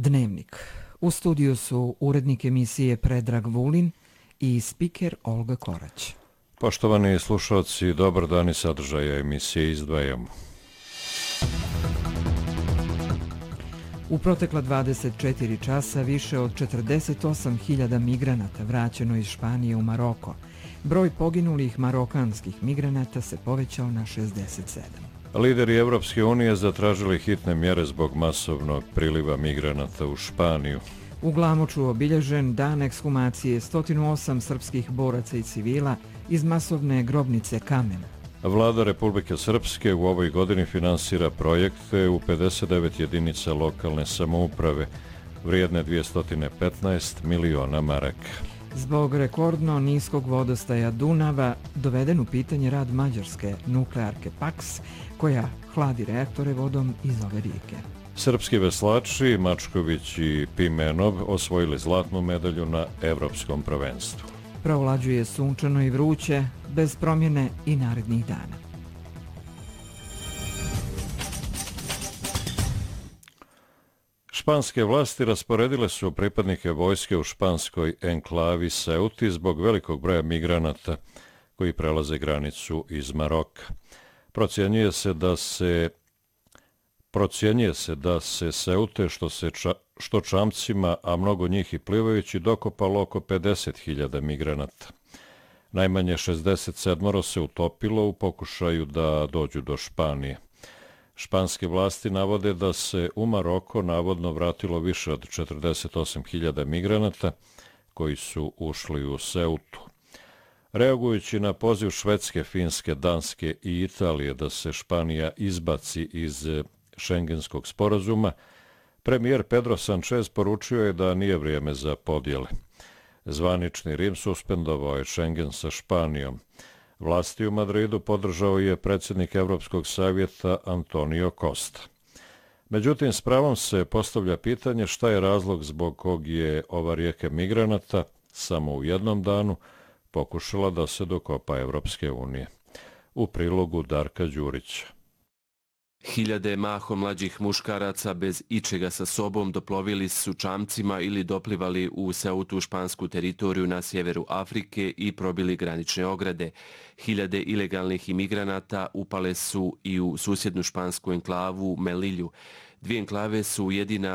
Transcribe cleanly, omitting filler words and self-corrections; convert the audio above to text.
Dnevnik. U studiju su urednik emisije Predrag Vulin i spiker Olga Korać. Poštovani slušalci, dobar dan i sadržaja emisije izdvajamo. U protekla 24 časa više od 48.000 migranata vraćeno iz Španije u Maroko. Broj poginulih marokanskih migranata se povećao na 67. Lideri Evropske unije zatražili hitne mjere zbog masovnog priliva migranata u Španiju. U Glamoču obilježen dan ekshumacije 108 srpskih boraca i civila iz masovne grobnice Kamen. Vlada Republike Srpske u ovoj godini finansira projekte u 59 jedinica lokalne samouprave, vrijedne 215 miliona maraka. Zbog rekordno niskog vodostaja Dunava doveden u pitanje rad mađarske nuklearke Paks, koja hladi reaktore vodom iz ove rijeke. Srpski veslači Mačković i Pimenov osvojili zlatnu medalju na Evropskom prvenstvu. Provlađuje sunčano i vruće, bez promjene i narednih dana. Španske vlasti rasporedile su pripadnike vojske u španskoj enklavi Ceuti zbog velikog broja migranata koji prelaze granicu iz Maroka. Procjenjuje se da se Ceute što čamcima, a mnogo njih i plivajući, dokopalo oko 50.000 migranata. Najmanje 67 se utopilo u pokušaju da dođu do Španije. Španske vlasti navode da se u Maroko navodno vratilo više od 48.000 migranata koji su ušli u Ceutu. Reagujući na poziv Švedske, Finske, Danske i Italije da se Španija izbaci iz Šengenskog sporazuma, premijer Pedro Sanchez poručio je da nije vrijeme za podjele. Zvanični Rim suspendovao je Šengen sa Španijom. Vlasti u Madridu podržao je predsjednik Evropskog savjeta Antonio Costa. Međutim, s pravom se postavlja pitanje šta je razlog zbog kog je ova rijeka migranata samo u jednom danu pokušala da se dokopa Evropske unije. U prilogu Darka Đurića. Hiljade mahom mlađih muškaraca bez ičega sa sobom doplovili su čamcima ili doplivali u Ceutu, špansku teritoriju na sjeveru Afrike i probili granične ograde. Hiljade ilegalnih imigranata upale su i u susjednu špansku enklavu Melilju. Dvije enklave su jedina